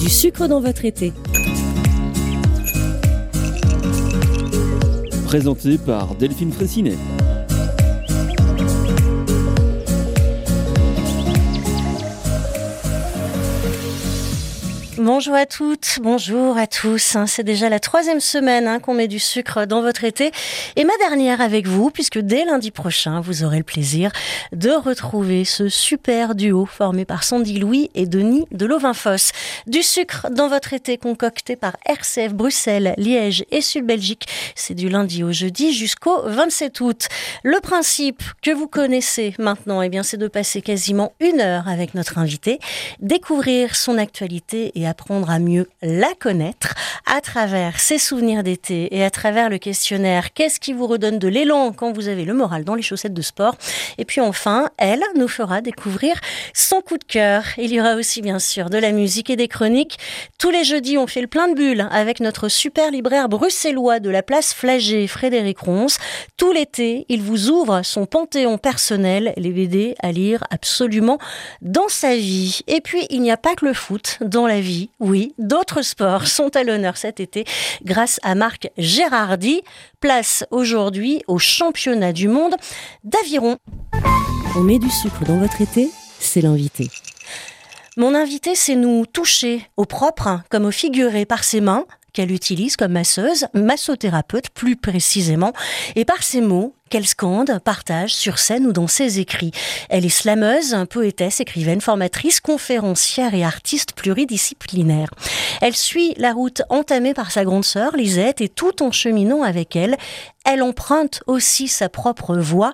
Du sucre dans votre été. Présenté par Delphine Fraissinet. Bonjour à toutes, bonjour à tous. C'est déjà la 3e semaine qu'on met du sucre dans votre été. Et ma dernière avec vous, puisque dès lundi prochain, vous aurez le plaisir de retrouver ce super duo formé par Sandy Louis et Denis de Lovinfoss. Du sucre dans votre été concocté par RCF Bruxelles, Liège et Sud-Belgique. C'est du lundi au jeudi jusqu'au 27 août. Le principe que vous connaissez maintenant, c'est de passer quasiment 1 heure avec notre invité, découvrir son actualité et apprendre à mieux la connaître à travers ses souvenirs d'été et à travers le questionnaire « Qu'est-ce qui vous redonne de l'élan quand vous avez le moral dans les chaussettes de sport ?» Et puis enfin, elle nous fera découvrir son coup de cœur. Il y aura aussi bien sûr de la musique et des chroniques. Tous les jeudis, on fait le plein de bulles avec notre super libraire bruxellois de la place Flagey, Frédéric Ronce. Tout l'été, il vous ouvre son panthéon personnel, les BD à lire absolument dans sa vie. Et puis, il n'y a pas que le foot dans la vie. Oui, d'autres sports sont à l'honneur cet été grâce à Marc Gérardi. Place aujourd'hui au championnat du monde d'aviron. On met du sucre dans votre été, c'est l'invité. Mon invité sait nous toucher au propre comme au figuré par ses mains, qu'elle utilise comme masseuse, massothérapeute plus précisément, et par ses mots qu'elle scande, partage sur scène ou dans ses écrits. Elle est slameuse, poétesse, écrivaine, formatrice, conférencière et artiste pluridisciplinaire. Elle suit la route entamée par sa grande sœur Lisette et tout en cheminant avec elle, elle emprunte aussi sa propre voix,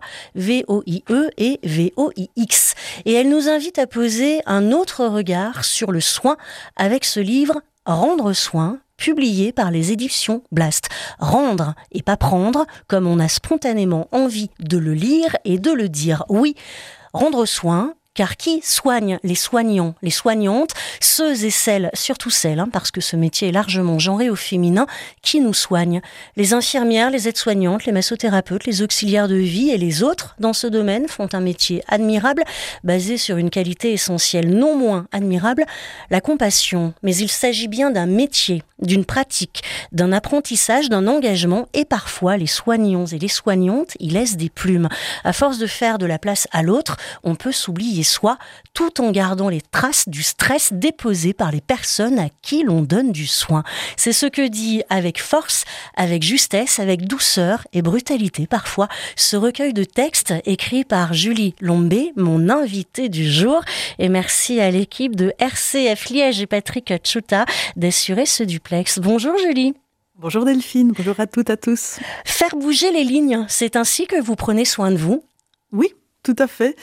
VOIE et VOIX. Et elle nous invite à poser un autre regard sur le soin avec ce livre « Rendre soin », publié par les éditions Blast. Rendre et pas prendre, comme on a spontanément envie de le lire et de le dire. Oui, rendre soin, car qui soigne les soignants, les soignantes, ceux et celles, surtout celles, parce que ce métier est largement genré au féminin, qui nous soignent? Les infirmières, les aides-soignantes, les massothérapeutes, les auxiliaires de vie et les autres dans ce domaine font un métier admirable, basé sur une qualité essentielle non moins admirable, la compassion. Mais il s'agit bien d'un métier, d'une pratique, d'un apprentissage, d'un engagement, et parfois les soignants et les soignantes y laissent des plumes. À force de faire de la place à l'autre, on peut s'oublier soi, tout en gardant les traces du stress déposé par les personnes à qui l'on donne du soin. C'est ce que dit avec force, avec justesse, avec douceur et brutalité parfois, ce recueil de textes écrit par Julie Lombé, mon invitée du jour. Et merci à l'équipe de RCF Liège et Patrick Tchouta d'assurer ce duplex. Bonjour Julie. Bonjour Delphine, bonjour à toutes, à tous. Faire bouger les lignes, c'est ainsi que vous prenez soin de vous? Oui. Tout à fait.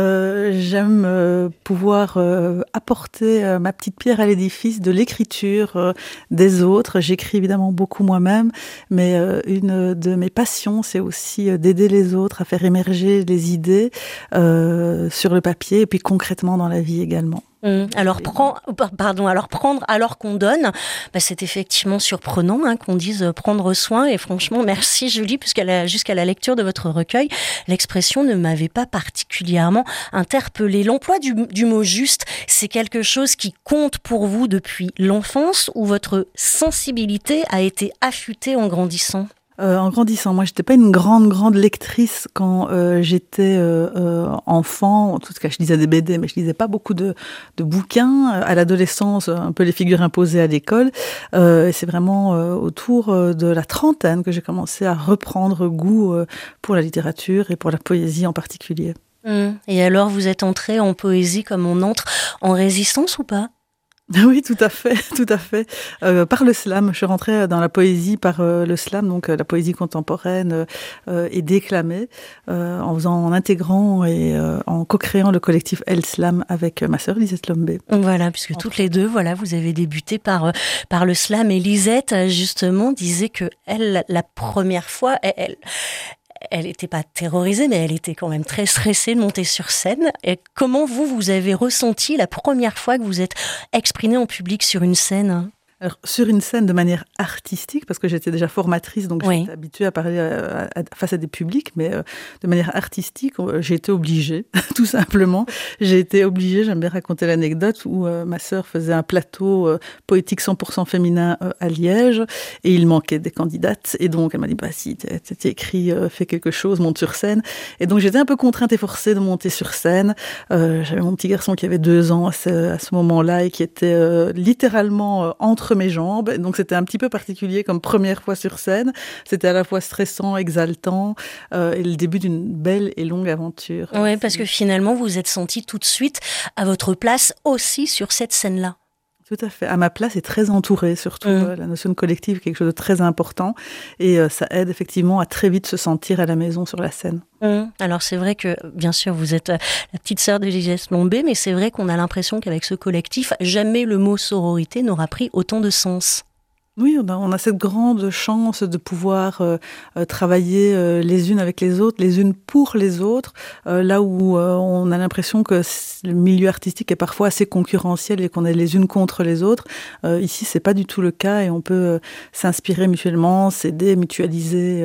J'aime pouvoir apporter ma petite pierre à l'édifice de l'écriture des autres. J'écris évidemment beaucoup moi-même, mais une de mes passions, c'est aussi d'aider les autres à faire émerger les idées sur le papier et puis concrètement dans la vie également. Alors prendre alors qu'on donne, c'est effectivement surprenant qu'on dise prendre soin, et franchement merci Julie, jusqu'à la lecture de votre recueil, l'expression ne m'avait pas particulièrement interpellée. L'emploi du mot juste, c'est quelque chose qui compte pour vous depuis l'enfance, ou votre sensibilité a été affûtée en grandissant? En grandissant, moi, j'étais pas une grande lectrice quand j'étais enfant. En tout cas, je lisais des BD, mais je lisais pas beaucoup de bouquins. À l'adolescence, un peu les figures imposées à l'école. C'est vraiment autour de la trentaine que j'ai commencé à reprendre goût pour la littérature et pour la poésie en particulier. Et alors, vous êtes entrée en poésie comme on entre en résistance ou pas? Oui, tout à fait. Par le slam, je suis rentrée dans la poésie par le slam, donc la poésie contemporaine et déclamée, en intégrant et en co-créant le collectif El Slam avec ma sœur Lisette Lombé. Voilà, puisque toutes les deux, vous avez débuté par le slam, et Lisette justement disait que elle, la première fois, elle n'était pas terrorisée, mais elle était quand même très stressée de monter sur scène. Et comment vous avez ressenti la première fois que vous êtes exprimée en public sur une scène? Alors, sur une scène de manière artistique, parce que j'étais déjà formatrice, donc j'étais habituée à parler face à des publics, mais de manière artistique, j'ai été obligée, tout simplement. J'ai été obligée, j'aime bien raconter l'anecdote, où ma sœur faisait un plateau poétique 100% féminin à Liège, et il manquait des candidates, et donc elle m'a dit, bah si, t'es écrit, fais quelque chose, monte sur scène. Et donc j'étais un peu contrainte et forcée de monter sur scène. J'avais mon petit garçon qui avait 2 ans à ce moment-là, et qui était littéralement entre mes jambes, donc c'était un petit peu particulier comme première fois sur scène. C'était à la fois stressant, exaltant, et le début d'une belle et longue aventure. Oui, parce que finalement vous êtes sentie tout de suite à votre place aussi sur cette scène-là. Tout à fait. À ma place et très entourée, surtout. La notion de collectif est quelque chose de très important, et ça aide effectivement à très vite se sentir à la maison sur la scène. Alors c'est vrai que, bien sûr, vous êtes la petite sœur de Gigès Lombé, mais c'est vrai qu'on a l'impression qu'avec ce collectif, jamais le mot sororité n'aura pris autant de sens. Oui, on a cette grande chance de pouvoir travailler les unes avec les autres, les unes pour les autres, là où on a l'impression que le milieu artistique est parfois assez concurrentiel et qu'on est les unes contre les autres. Ici, c'est pas du tout le cas, et on peut s'inspirer mutuellement, s'aider, mutualiser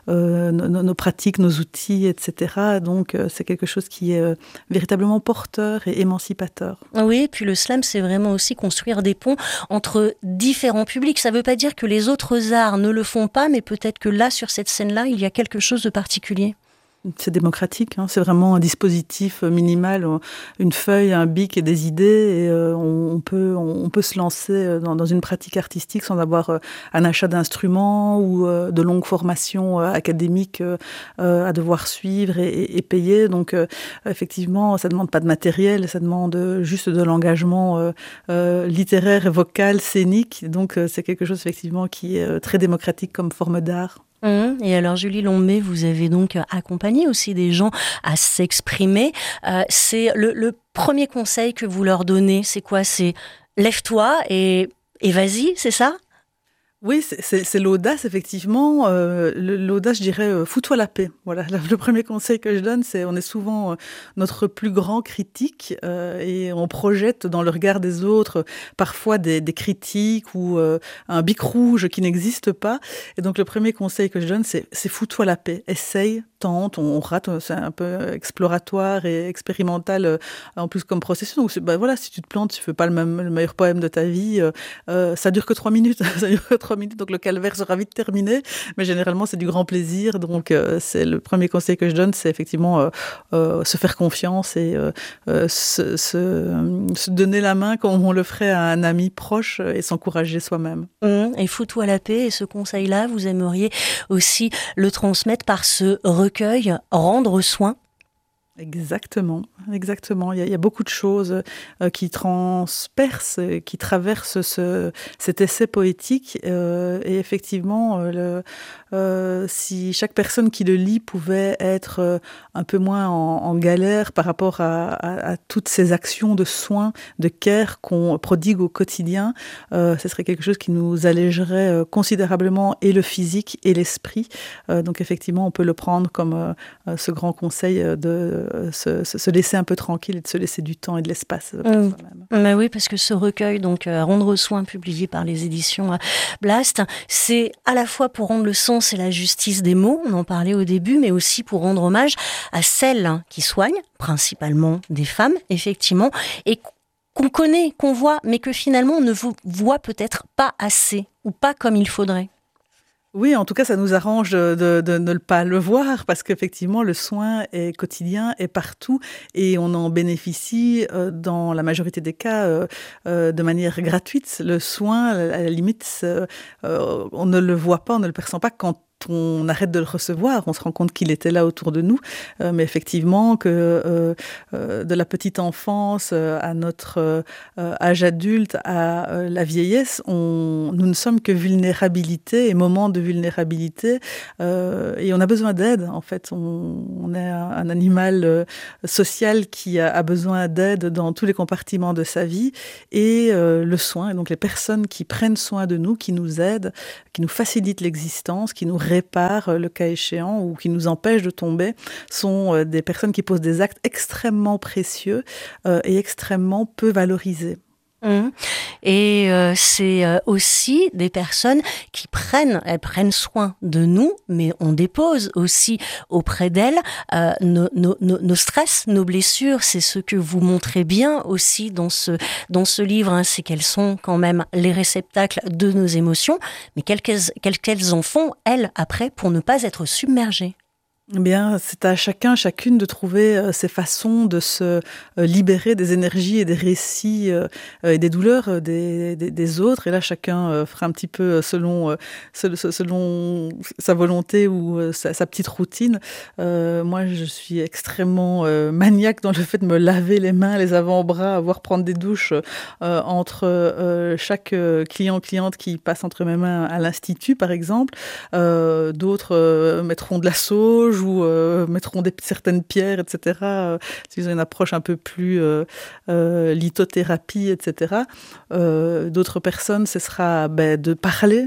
nos pratiques, nos outils, etc. Donc, c'est quelque chose qui est véritablement porteur et émancipateur. Oui, et puis le slam, c'est vraiment aussi construire des ponts entre différents publics. Ça veut pas dire que les autres arts ne le font pas, mais peut-être que là, sur cette scène-là, il y a quelque chose de particulier. C'est démocratique, c'est vraiment un dispositif minimal, une feuille, un bic et des idées, et on peut se lancer dans une pratique artistique sans avoir un achat d'instruments ou de longues formations académiques à devoir suivre et payer. Donc effectivement, ça ne demande pas de matériel, ça demande juste de l'engagement littéraire, vocal, scénique. Donc c'est quelque chose effectivement qui est très démocratique comme forme d'art. Et alors Julie Lombé, vous avez donc accompagné aussi des gens à s'exprimer. C'est le premier conseil que vous leur donnez, c'est quoi? C'est lève-toi et vas-y, c'est ça? Oui, c'est l'audace, effectivement. L'audace, je dirais, fous-toi la paix. Voilà, le premier conseil que je donne, c'est on est souvent notre plus grand critique et on projette dans le regard des autres parfois des critiques ou un bic rouge qui n'existe pas. Et donc, le premier conseil que je donne, c'est fous-toi la paix. Essaye, tente, on rate, c'est un peu exploratoire et expérimental en plus comme processus. Donc, voilà, si tu te plantes, tu fais pas le meilleur poème de ta vie, ça dure que 3 minutes. Ça dure que 3 minutes, donc le calvaire sera vite terminé, mais généralement c'est du grand plaisir. Donc c'est le premier conseil que je donne, c'est effectivement se faire confiance et se donner la main comme on le ferait à un ami proche et s'encourager soi-même. Et fous-toi la paix, et ce conseil-là, vous aimeriez aussi le transmettre par ce recueil, Rendre soin. Exactement. Il y a beaucoup de choses qui transpercent, qui traversent cet essai poétique. Et effectivement, si chaque personne qui le lit pouvait être un peu moins en galère par rapport à toutes ces actions de soins, de care qu'on prodigue au quotidien, ce serait quelque chose qui nous allégerait considérablement et le physique et l'esprit. Donc effectivement, on peut le prendre comme ce grand conseil de se laisser un peu tranquille et de se laisser du temps et de l'espace pour soi-même. Bah oui, parce que ce recueil, donc Rendre soin, publié par les éditions Blast, c'est à la fois pour rendre le sens et la justice des mots, on en parlait au début, mais aussi pour rendre hommage à celles qui soignent, principalement des femmes, effectivement, et qu'on connaît, qu'on voit, mais que finalement on ne voit peut-être pas assez, ou pas comme il faudrait. Oui, en tout cas, ça nous arrange de ne pas le voir parce qu'effectivement, le soin est quotidien, est partout et on en bénéficie dans la majorité des cas de manière gratuite. Le soin, à la limite, on ne le voit pas, on ne le perçoit pas quand on arrête de le recevoir, on se rend compte qu'il était là autour de nous, mais effectivement que de la petite enfance à notre âge adulte, à la vieillesse, nous ne sommes que vulnérabilité et moments de vulnérabilité, et on a besoin d'aide. En fait, on est un animal social qui a besoin d'aide dans tous les compartiments de sa vie, et le soin, et donc les personnes qui prennent soin de nous, qui nous aident, qui nous facilitent l'existence, qui nous réparent le cas échéant ou qui nous empêchent de tomber, sont des personnes qui posent des actes extrêmement précieux et extrêmement peu valorisés. Et c'est aussi des personnes qui elles prennent soin de nous, mais on dépose aussi auprès d'elles nos stress, nos blessures. C'est ce que vous montrez bien aussi dans ce livre, hein, c'est qu'elles sont quand même les réceptacles de nos émotions, mais qu'elles en font, elles, après, pour ne pas être submergées. Eh bien, c'est à chacune de trouver ses façons de se libérer des énergies et des récits et des douleurs des autres. Et là, chacun fera un petit peu selon sa volonté ou sa petite routine. Moi, je suis extrêmement maniaque dans le fait de me laver les mains, les avant-bras, voire prendre des douches entre chaque cliente qui passe entre mes mains à l'institut, par exemple. D'autres mettront de la sauge ou mettront certaines pierres, etc. S'ils ont une approche un peu plus lithothérapie, etc. D'autres personnes, ce sera de parler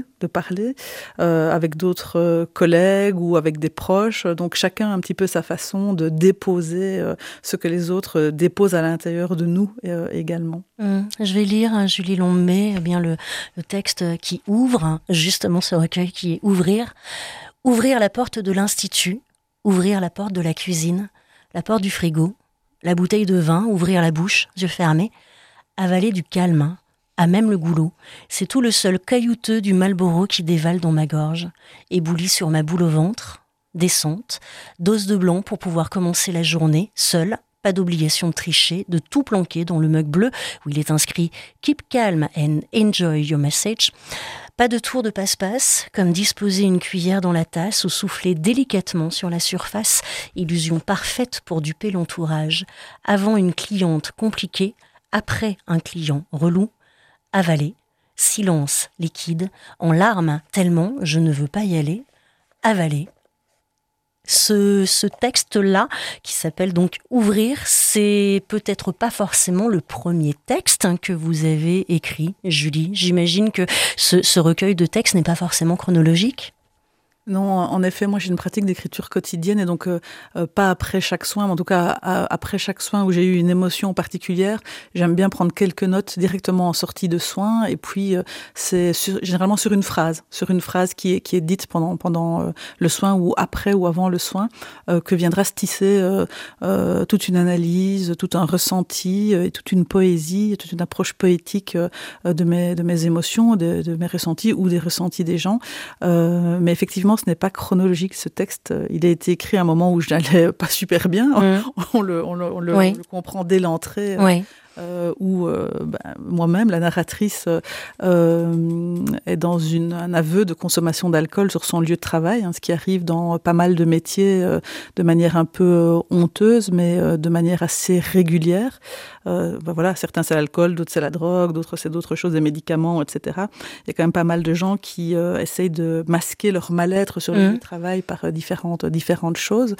avec d'autres collègues ou avec des proches. Donc chacun a un petit peu sa façon de déposer ce que les autres déposent à l'intérieur de nous également. Je vais lire, Julie Lombet, le texte qui ouvre justement ce recueil, qui est ouvrir la porte de l'institut, ouvrir la porte de la cuisine, la porte du frigo, la bouteille de vin, ouvrir la bouche, yeux fermés, avaler du calme, à même le goulot. C'est tout le seul caillouteux du Marlboro qui dévale dans ma gorge, éboulit sur ma boule au ventre, descente, dose de blanc pour pouvoir commencer la journée, seule, pas d'obligation de tricher, de tout planquer dans le mug bleu où il est inscrit « Keep calm and enjoy your message ». Pas de tour de passe-passe, comme disposer une cuillère dans la tasse ou souffler délicatement sur la surface, illusion parfaite pour duper l'entourage. Avant une cliente compliquée, après un client relou, avaler, silence liquide, en larmes tellement je ne veux pas y aller, avaler. Ce texte-là, qui s'appelle donc « Ouvrir », c'est peut-être pas forcément le premier texte que vous avez écrit, Julie. J'imagine que ce recueil de textes n'est pas forcément chronologique. Non, en effet, moi j'ai une pratique d'écriture quotidienne et donc pas après chaque soin, mais en tout cas après chaque soin où j'ai eu une émotion particulière, j'aime bien prendre quelques notes directement en sortie de soin et puis c'est généralement sur une phrase qui est dite pendant le soin ou après ou avant le soin que viendra se tisser toute une analyse, tout un ressenti et toute une poésie, toute une approche poétique de mes émotions, de mes ressentis ou des ressentis des gens. Mais effectivement, ce n'est pas chronologique, ce texte. Il a été écrit à un moment où je n'allais pas super bien. On le comprend dès l'entrée. Où moi-même, la narratrice, est dans un aveu de consommation d'alcool sur son lieu de travail, ce qui arrive dans pas mal de métiers de manière un peu honteuse, mais de manière assez régulière. Certains c'est l'alcool, d'autres c'est la drogue, d'autres c'est d'autres choses, des médicaments, etc. Il y a quand même pas mal de gens qui essayent de masquer leur mal-être sur le lieu de travail par différentes choses.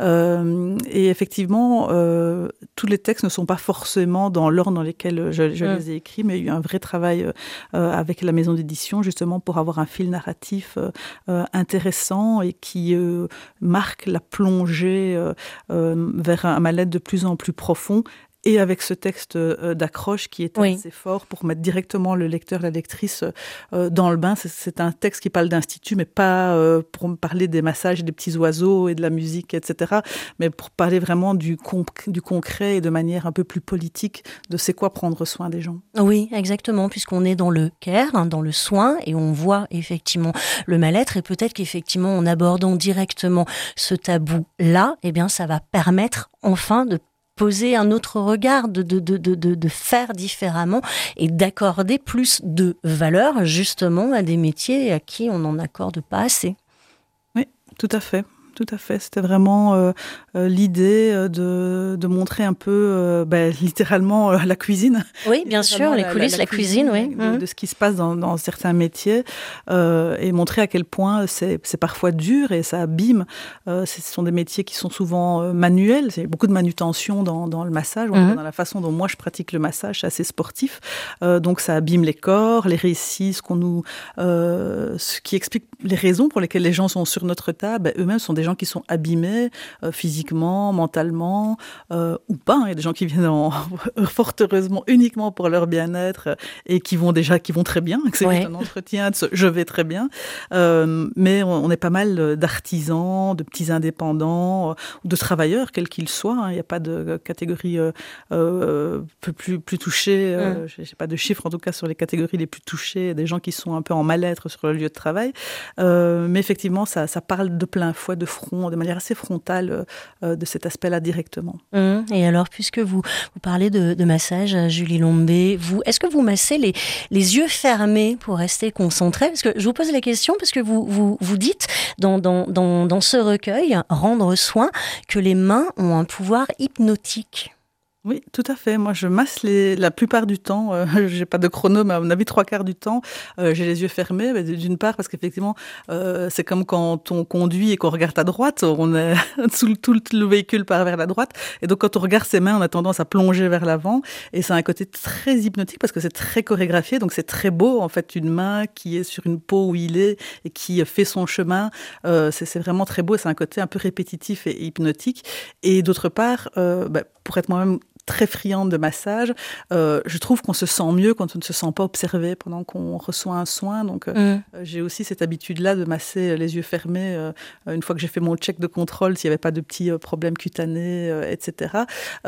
Et effectivement, tous les textes ne sont pas forcément dans l'ordre dans lesquels je les ai écrits, mais il y a eu un vrai travail avec la maison d'édition, justement, pour avoir un fil narratif intéressant et qui marque la plongée vers un mal-être de plus en plus profond. Et avec ce texte d'accroche qui est assez fort pour mettre directement le lecteur, la lectrice dans le bain. C'est un texte qui parle d'institut, mais pas pour me parler des massages, des petits oiseaux et de la musique, etc. Mais pour parler vraiment du concret et de manière un peu plus politique de c'est quoi prendre soin des gens. Oui, exactement, puisqu'on est dans le care, dans le soin, et on voit effectivement le mal-être. Et peut-être qu'effectivement, en abordant directement ce tabou-là, eh bien, ça va permettre enfin de poser un autre regard, de faire différemment et d'accorder plus de valeur justement à des métiers à qui on n'en accorde pas assez. Oui, tout à fait. Tout à fait. C'était vraiment l'idée de montrer un peu, littéralement, la cuisine. Oui, bien sûr, les coulisses, la cuisine, oui. De ce qui se passe dans certains métiers et montrer à quel point c'est parfois dur et ça abîme. Ce sont des métiers qui sont souvent manuels. Il y a beaucoup de manutention dans le massage. Dans la façon dont moi je pratique le massage, c'est assez sportif. Donc ça abîme les corps, les récits, ce qui explique les raisons pour lesquelles les gens sont sur notre table. Eux-mêmes sont déjà gens qui sont abîmés physiquement, mentalement, ou pas. Il y a des gens qui viennent fort heureusement uniquement pour leur bien-être et qui vont très bien, que c'est un entretien de ce « je vais très bien ». Mais on est pas mal d'artisans, de petits indépendants, de travailleurs, quels qu'ils soient. Il n'y a pas de catégorie plus touchée. Je n'ai pas de chiffres, en tout cas, sur les catégories les plus touchées, des gens qui sont un peu en mal-être sur le lieu de travail. Mais effectivement, ça parle de plein fouet, de front, de manière assez frontale de cet aspect-là directement. Et alors, puisque vous parlez de massage, Julie Lombé, est-ce que vous massez les yeux fermés pour rester concentré? Parce que je vous pose la question parce que vous dites dans ce recueil, Rendre soin, que les mains ont un pouvoir hypnotique. Oui, tout à fait. Moi, je masse la plupart du temps. J'ai pas de chrono, mais à mon avis, 3/4 du temps, j'ai les yeux fermés. Mais d'une part, parce qu'effectivement, c'est comme quand on conduit et qu'on regarde à droite, on est tout le véhicule part vers la droite. Et donc, quand on regarde ses mains, on a tendance à plonger vers l'avant. Et c'est un côté très hypnotique parce que c'est très chorégraphié. Donc, c'est très beau, en fait, une main qui est sur une peau où il est et qui fait son chemin. C'est vraiment très beau. C'est un côté un peu répétitif et hypnotique. Et d'autre part, pour être moi-même très friande de massage, je trouve qu'on se sent mieux quand on ne se sent pas observé pendant qu'on reçoit un soin. Donc, j'ai aussi cette habitude-là de masser les yeux fermés une fois que j'ai fait mon check de contrôle, s'il n'y avait pas de petits problèmes cutanés, etc.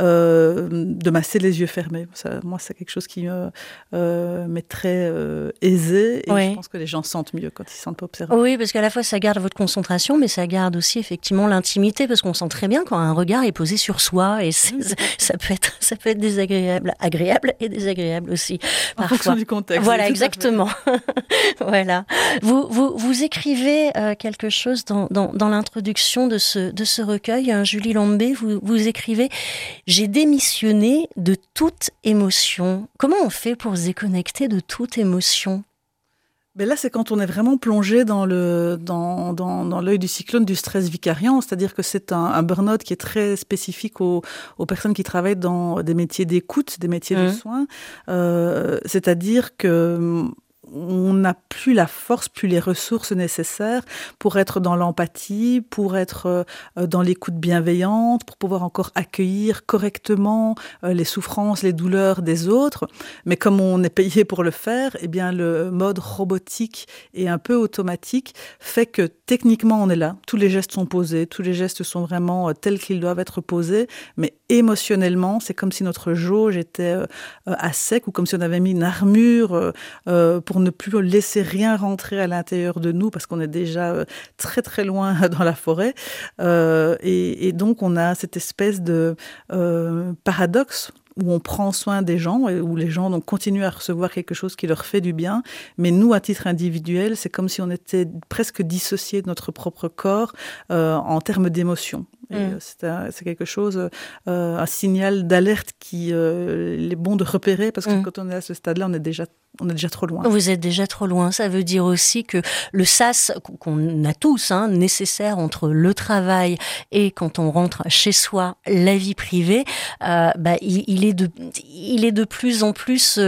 De masser les yeux fermés. Ça, moi, c'est quelque chose qui m'est très aisé et je pense que les gens sentent mieux quand ils ne se sentent pas observés. Oui, parce qu'à la fois, ça garde votre concentration, mais ça garde aussi effectivement l'intimité, parce qu'on sent très bien quand un regard est posé sur soi et ça peut être désagréable, agréable et désagréable aussi. En fonction du contexte. Voilà, exactement. Voilà. Vous écrivez quelque chose dans l'introduction de ce recueil, Julie Lombé, vous écrivez « J'ai démissionné de toute émotion ». Comment on fait pour se déconnecter de toute émotion ? Mais là, c'est quand on est vraiment plongé dans l'œil du cyclone du stress vicariant, c'est-à-dire que c'est un burn-out qui est très spécifique aux personnes qui travaillent dans des métiers d'écoute, des métiers de soins. C'est-à-dire que on n'a plus la force, plus les ressources nécessaires pour être dans l'empathie, pour être dans l'écoute bienveillante, pour pouvoir encore accueillir correctement les souffrances, les douleurs des autres. Mais comme on est payé pour le faire, eh bien le mode robotique et un peu automatique fait que techniquement on est là. Tous les gestes sont posés, tous les gestes sont vraiment tels qu'ils doivent être posés, mais émotionnellement, c'est comme si notre jauge était à sec ou comme si on avait mis une armure pour ne plus laisser rien rentrer à l'intérieur de nous parce qu'on est déjà très très loin dans la forêt. Et donc on a cette espèce de paradoxe où on prend soin des gens et où les gens donc continuent à recevoir quelque chose qui leur fait du bien. Mais nous, à titre individuel, c'est comme si on était presque dissociés de notre propre corps en termes d'émotion. C'est quelque chose, un signal d'alerte qui est bon de repérer parce que quand on est à ce stade-là, on est déjà trop loin. Vous êtes déjà trop loin. Ça veut dire aussi que le sas qu'on a tous, nécessaire entre le travail et quand on rentre chez soi, la vie privée, il est de plus en plus,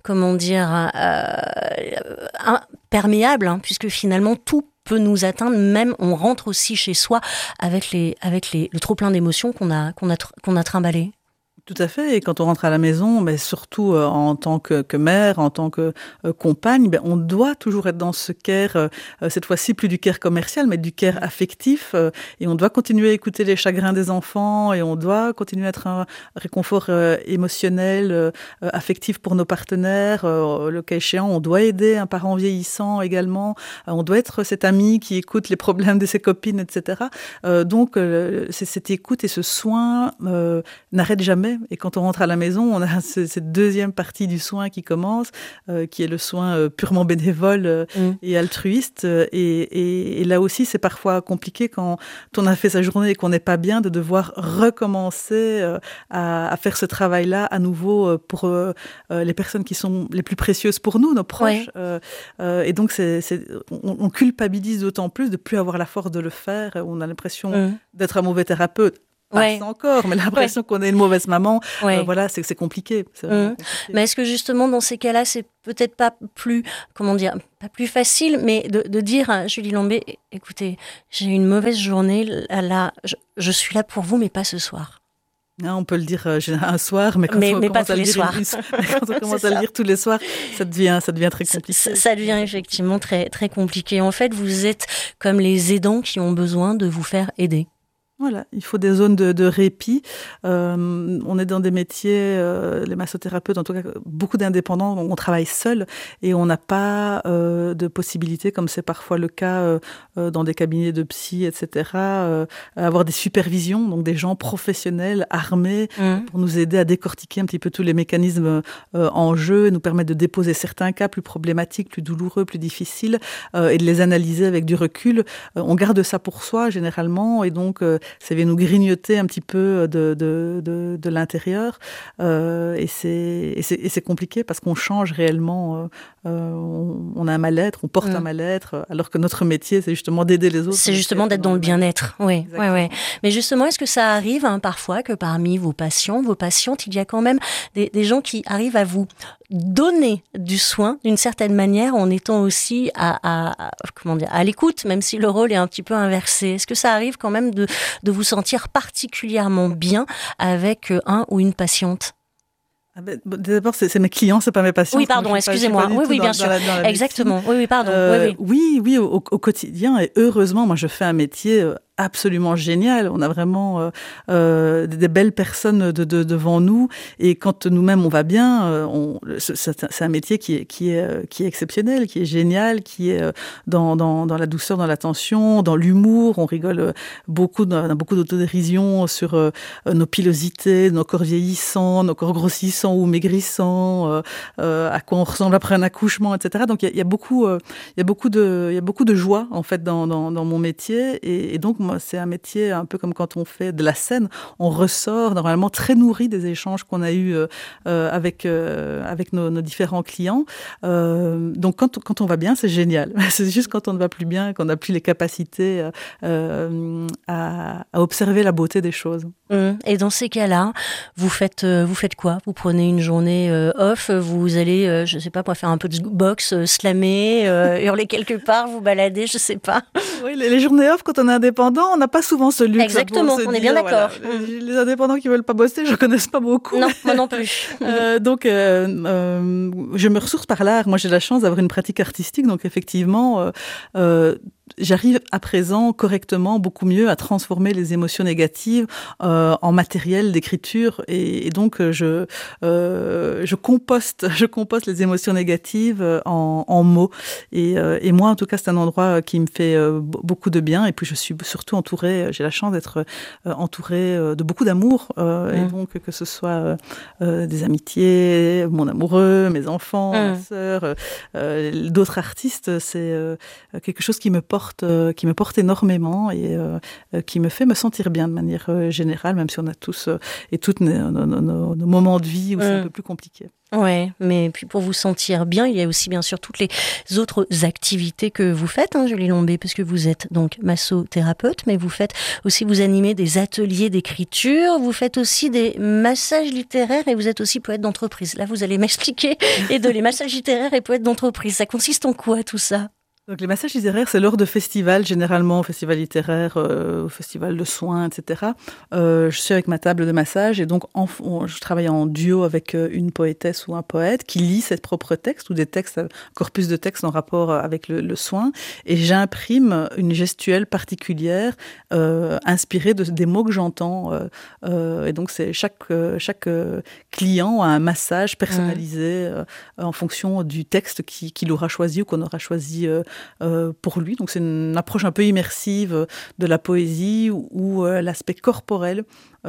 perméable, puisque finalement tout peut nous atteindre, même on rentre aussi chez soi avec le trop plein d'émotions qu'on a trimballé. Tout à fait. Et quand on rentre à la maison, mais surtout en tant que mère, en tant que compagne, on doit toujours être dans ce care, cette fois-ci plus du care commercial, mais du care affectif. Et on doit continuer à écouter les chagrins des enfants et on doit continuer à être un réconfort émotionnel, affectif pour nos partenaires. Le cas échéant, on doit aider un parent vieillissant également. On doit être cet ami qui écoute les problèmes de ses copines, etc. Donc, cette écoute et ce soin n'arrêtent jamais. Et quand on rentre à la maison, on a cette deuxième partie du soin qui commence, qui est le soin purement bénévole et altruiste. Et là aussi, c'est parfois compliqué quand on a fait sa journée et qu'on n'est pas bien, de devoir recommencer à faire ce travail-là à nouveau pour les personnes qui sont les plus précieuses pour nous, nos proches. Et donc, on culpabilise d'autant plus de ne plus avoir la force de le faire. On a l'impression d'être un mauvais thérapeute. passe encore, mais l'impression qu'on est une mauvaise maman, voilà, c'est compliqué. C'est compliqué. Mais est-ce que justement, dans ces cas-là, c'est peut-être pas plus, pas plus facile, mais de dire à Julie Lambé, écoutez, j'ai une mauvaise journée, là, je suis là pour vous, mais pas ce soir. Non, on peut le dire un soir, mais quand on commence à le lire tous les soirs, ça devient très compliqué. Ça devient effectivement très, très compliqué. En fait, vous êtes comme les aidants qui ont besoin de vous faire aider. Voilà, il faut des zones de répit. On est dans des métiers, les massothérapeutes, en tout cas, beaucoup d'indépendants, on travaille seul et on n'a pas de possibilité, comme c'est parfois le cas dans des cabinets de psy, etc., avoir des supervisions, donc des gens professionnels, armés, pour nous aider à décortiquer un petit peu tous les mécanismes en jeu et nous permettre de déposer certains cas plus problématiques, plus douloureux, plus difficiles et de les analyser avec du recul. On garde ça pour soi, généralement, et donc ça vient nous grignoter un petit peu de l'intérieur et c'est compliqué parce qu'on change réellement, on a un mal-être, on porte un mal-être, alors que notre métier c'est justement d'aider les autres. C'est justement d'être dans le bien-être, oui. Mais justement, est-ce que ça arrive parfois que parmi vos patients, vos patientes, il y a quand même des gens qui arrivent à vous donner du soin d'une certaine manière en étant aussi à l'écoute, même si le rôle est un petit peu inversé. Est-ce que ça arrive quand même de vous sentir particulièrement bien avec un ou une patiente? D'abord, c'est mes clients, c'est pas mes patients. Oui, pardon, excusez-moi. Oui, bien sûr. Exactement. Oui, pardon. Oui, au quotidien. Et heureusement, moi, je fais un métier absolument génial. On a vraiment des belles personnes devant nous. Et quand nous-mêmes, on va bien, c'est un métier qui est exceptionnel, qui est génial, qui est dans la douceur, dans l'attention, dans l'humour. On rigole beaucoup, on a beaucoup d'autodérision sur nos pilosités, nos corps vieillissants, nos corps grossissants ou maigrissants, à quoi on ressemble après un accouchement, etc. Donc il y a beaucoup de joie en fait dans mon métier et donc moi c'est un métier un peu comme quand on fait de la scène, on ressort normalement très nourri des échanges qu'on a eus avec nos différents clients. Donc quand on va bien, c'est génial. C'est juste quand on ne va plus bien, qu'on n'a plus les capacités à observer la beauté des choses. Et dans ces cas-là, vous faites quoi? Vous prenez une journée off, vous allez, je sais pas, pour faire un peu de boxe, slammer, hurler quelque part, vous balader, je sais pas. Oui, les journées off, quand on est indépendant, on n'a pas souvent ce luxe. Exactement, on est bien d'accord. Voilà, les indépendants qui veulent pas bosser, je connais pas beaucoup. Non, moi non plus. Donc, je me ressource par l'art. Moi, j'ai la chance d'avoir une pratique artistique, donc effectivement, j'arrive à présent correctement, beaucoup mieux, à transformer les émotions négatives en matériel d'écriture et donc je composte les émotions négatives en mots et moi en tout cas c'est un endroit qui me fait beaucoup de bien et puis je suis surtout entourée, j'ai la chance d'être entourée de beaucoup d'amour et donc que ce soit des amitiés, mon amoureux, mes enfants, ma sœur, d'autres artistes, c'est quelque chose qui me porte énormément et qui me fait me sentir bien de manière générale, même si on a tous et toutes nos moments de vie où c'est un peu plus compliqué. Ouais, mais puis pour vous sentir bien, il y a aussi bien sûr toutes les autres activités que vous faites, Julie Lambé, parce que vous êtes donc massothérapeute, mais vous animez des ateliers d'écriture, vous faites aussi des massages littéraires et vous êtes aussi poète d'entreprise. Là, vous allez m'expliquer les massages littéraires et poète d'entreprise. Ça consiste en quoi tout ça? Donc les massages littéraires, c'est lors de festivals, généralement festival littéraire, festival de soins, etc. Je suis avec ma table de massage et donc je travaille en duo avec une poétesse ou un poète qui lit ses propres textes ou des textes, un corpus de textes en rapport avec le soin et j'imprime une gestuelle particulière inspirée des mots que j'entends et donc c'est chaque client a un massage personnalisé en fonction du texte qu'il aura choisi ou qu'on aura choisi pour lui. Donc c'est une approche un peu immersive de la poésie où l'aspect corporel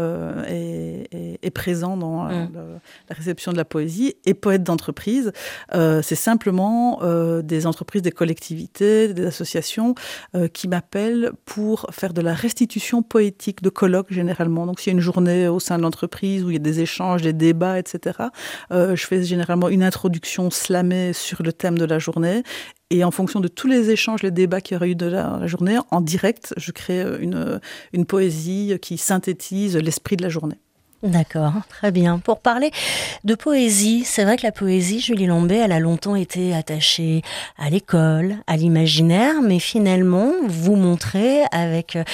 est présent dans la réception de la poésie. Et poète d'entreprise, c'est simplement des entreprises, des collectivités, des associations qui m'appellent pour faire de la restitution poétique de colloques généralement. Donc s'il y a une journée au sein de l'entreprise où il y a des échanges, des débats, etc., je fais généralement une introduction slamée sur le thème de la journée. Et en fonction de tous les échanges, les débats qu'il y aurait eu de la journée, en direct, je crée une poésie qui synthétise l'esprit de la journée. D'accord, très bien. Pour parler de poésie, c'est vrai que la poésie, Julie Lombay, elle a longtemps été attachée à l'école, à l'imaginaire, mais finalement, vous montrez avec